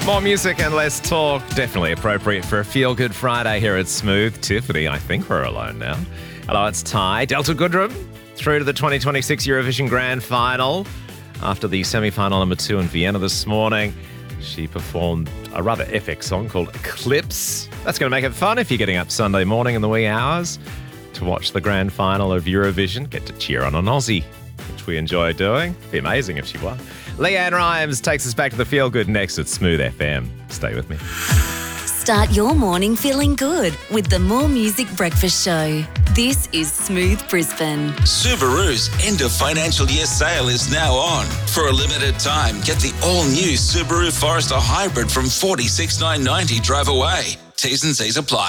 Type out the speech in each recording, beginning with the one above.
More music and less talk. Definitely appropriate for a feel-good Friday here at Smooth. Tiffany, I think we're alone now. Hello, it's Ty. Delta Goodrum through to the 2026 Eurovision Grand Final. After the semi-final number 2 in Vienna this morning, she performed a rather epic song called Eclipse. That's going to make it fun if you're getting up Sunday morning in the wee hours to watch the grand final of Eurovision. Get to cheer on an Aussie, which we enjoy doing. It'd be amazing if she won. Leanne Rimes takes us back to the feel good next at Smooth FM. Stay with me. Start your morning feeling good with the More Music Breakfast Show. This is Smooth Brisbane. Subaru's end of financial year sale is now on. For a limited time, get the all-new Subaru Forester Hybrid from $46,990 drive away. T's and C's apply.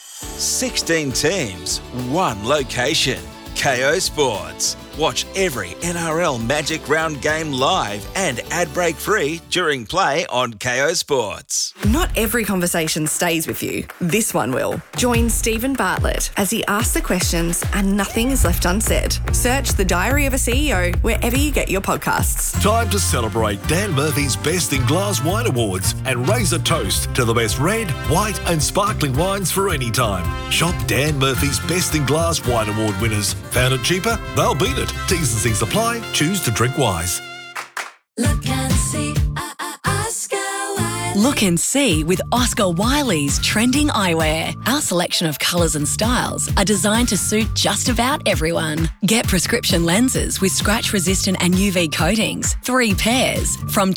16 teams, one location. KO Sports. Watch every NRL Magic Round game live and ad break free during play on KO Sports. Not every conversation stays with you. This one will. Join Stephen Bartlett as he asks the questions and nothing is left unsaid. Search The Diary of a CEO wherever you get your podcasts. Time to celebrate Dan Murphy's Best in Glass Wine Awards and raise a toast to the best red, white and sparkling wines for any time. Shop Dan Murphy's Best in Glass Wine Award winners. Found it cheaper? They'll beat it. T's and C's apply. Choose to drink wise. Look and see, Oscar Wiley. Look and see with Oscar Wiley's trending eyewear. Our selection of colours and styles are designed to suit just about everyone. Get prescription lenses with scratch-resistant and UV coatings, 3 pairs, from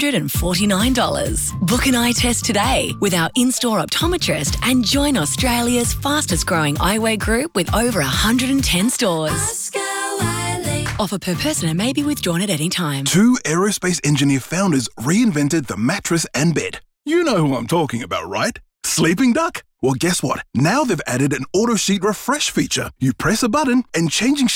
$249. Book an eye test today with our in-store optometrist and join Australia's fastest-growing eyewear group with over 110 stores. Oscar Wiley. Offer per person and may be withdrawn at any time. 2 aerospace engineer founders reinvented the mattress and bed. You know who I'm talking about, right? Sleeping Duck? Well, guess what? Now they've added an auto sheet refresh feature. You press a button and changing